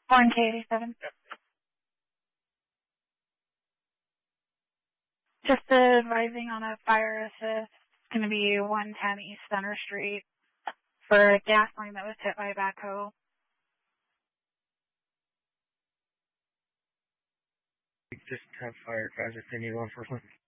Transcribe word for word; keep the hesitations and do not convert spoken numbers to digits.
one K eighty-seven. Just advising on a fire assist. It's going to be one ten East Center Street for a gas line that was hit by a backhoe. Just have fire guys if they need one for one.